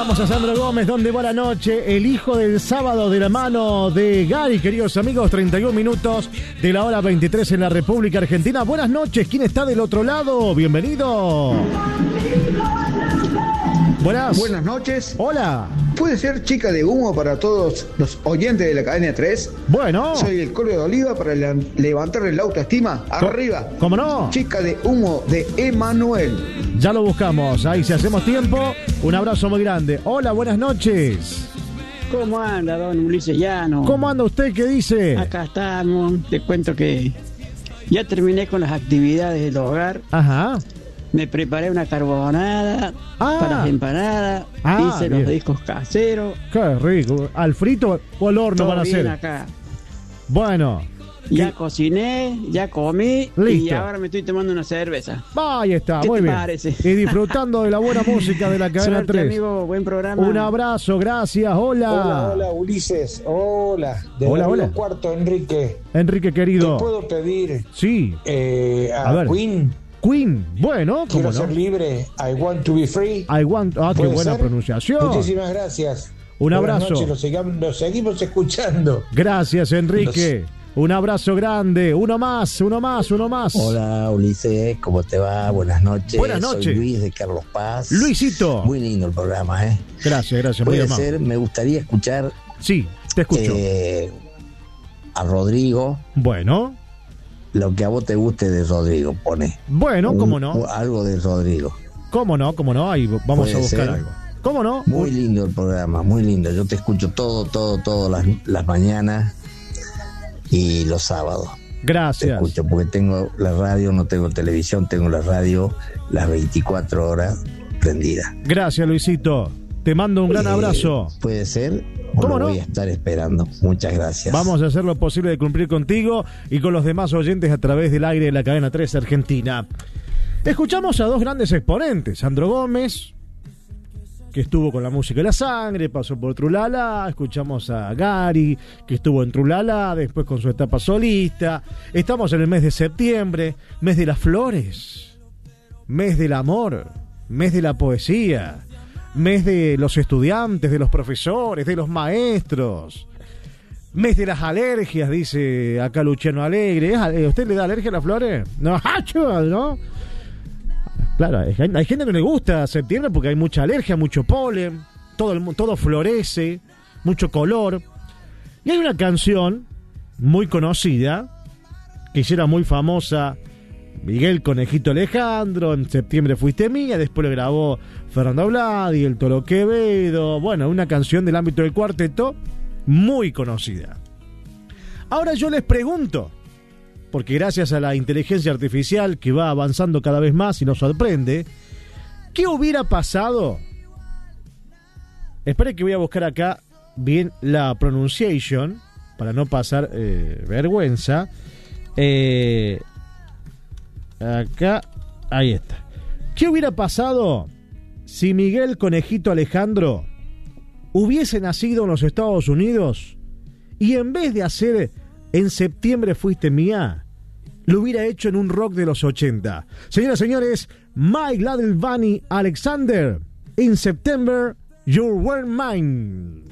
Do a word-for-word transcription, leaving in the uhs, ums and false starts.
escuchamos a Sandro Gómez, ¿Dónde va la noche? El hijo del sábado, de la mano de Gary, queridos amigos, treinta y un minutos de la hora veintitrés en la República Argentina. Buenas noches, ¿quién está del otro lado? Bienvenido. Buenas. Buenas noches. Hola. ¿Puede ser chica de humo para todos los oyentes de la cadena tres? Bueno. Soy el Colo de Oliva para le- levantarle la autoestima. Arriba. ¿Cómo no? Chica de humo de Emanuel. Ya lo buscamos. Ahí, si hacemos tiempo, un abrazo muy grande. Hola, buenas noches. ¿Cómo anda, don Ulises Llano? ¿Cómo anda usted? ¿Qué dice? Acá estamos. Te cuento que ya terminé con las actividades del hogar. Ajá. Me preparé una carbonada Ah. para las empanadas. Ah, hice bien. los discos caseros. Qué rico. ¿Al frito o al horno Todo van a bien hacer? acá. Bueno. Ya ¿Qué? cociné, ya comí. Listo. Y ahora me estoy tomando una cerveza. Ahí está, ¿Qué muy te bien. parece? Y disfrutando de la buena música de la cadena Suerte, tres. amigo, buen programa. Un abrazo, gracias. Hola. Hola, hola, Ulises. Hola. De Hola, Río hola. Cuarto, Enrique. Enrique ¿Te querido. puedo pedir Sí. eh, a, A ver. Queen? Queen. Bueno, Quiero ¿cómo no? ser libre. I want to be free. I want. Ah, qué ¿Puede buena ser? pronunciación. Muchísimas gracias. Un Buenas abrazo. noches, Lo, sigamos- lo seguimos escuchando. Gracias, Enrique. Un abrazo grande. Uno más, uno más, uno más. Hola Ulises, ¿cómo te va? Buenas noches. Buenas noches. Soy Luis de Carlos Paz. Luisito. Muy lindo el programa, ¿eh? Gracias, gracias. Muy Puede amable. ser, me gustaría escuchar Sí, te escucho. eh, a Rodrigo, Bueno. lo que a vos te guste de Rodrigo, pone. Bueno, cómo Un- no. Algo de Rodrigo. ¿Cómo no? ¿Cómo no? Ahí vamos Puede a buscar ser. algo. ¿Cómo no? Muy lindo el programa, muy lindo. Yo te escucho todo, todo, todo las, las mañanas y los sábados. Te Gracias. escucho porque tengo la radio, no tengo televisión, tengo la radio las veinticuatro horas prendida. Gracias, Luisito. Te mando un gran Eh, abrazo. Puede ser, o ¿Cómo lo no? voy a estar esperando. Muchas gracias. Vamos a hacer lo posible de cumplir contigo y con los demás oyentes a través del aire de la cadena tres Argentina. Escuchamos a dos grandes exponentes. Sandro Gómez, que estuvo con la música de la sangre, pasó por Trulala. Escuchamos a Gary, que estuvo en Trulala, después con su etapa solista. Estamos en el mes de septiembre, mes de las flores, mes del amor, mes de la poesía, mes de los estudiantes, de los profesores, de los maestros, mes de las alergias, dice acá Luciano Alegre. ¿A usted le da alergia a las flores? No, ¿no? Claro, hay gente hay gente que no le gusta septiembre porque hay mucha alergia, mucho polen, todo, el, mu- todo florece, mucho color. Y hay una canción muy conocida, que hiciera muy famosa Miguel Conejito Alejandro, En septiembre fuiste mía, después lo grabó Fernando Bladi, el Toro Quevedo, bueno, una canción del ámbito del cuarteto muy conocida. Ahora yo les pregunto, porque gracias a la inteligencia artificial que va avanzando cada vez más y nos sorprende, ¿qué hubiera pasado? Espere que voy a buscar acá bien la pronunciation para no pasar eh, vergüenza. Eh, acá, ahí está. ¿Qué hubiera pasado si Miguel Conejito Alejandro hubiese nacido en los Estados Unidos y en vez de hacer En septiembre fuiste mía, lo hubiera hecho en un rock de los ochenta? Señoras y señores, Mike Ladelvani Alexander, In September You Were Mine.